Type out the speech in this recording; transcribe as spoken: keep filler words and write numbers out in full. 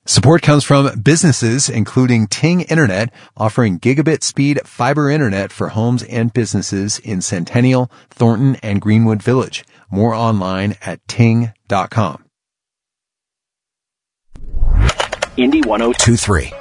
Support comes from businesses, including Ting Internet, offering gigabit speed fiber internet for homes and businesses in Centennial, Thornton, and Greenwood Village. More online at ting dot com. Indy one oh two point three.